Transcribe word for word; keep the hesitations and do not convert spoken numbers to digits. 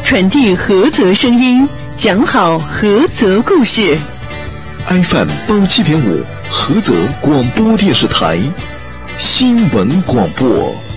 传递菏泽声音，讲好菏泽故事。 F M 八七点五，菏泽广播电视台新闻广播。